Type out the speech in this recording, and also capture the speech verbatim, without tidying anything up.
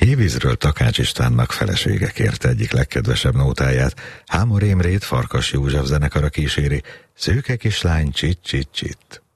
Hévízről Takács Istvánnak felesége kérte egyik legkedvesebb nótáját, Hámor Imrét Farkas József zenekara kíséri, Szőke kislány csit csit csit.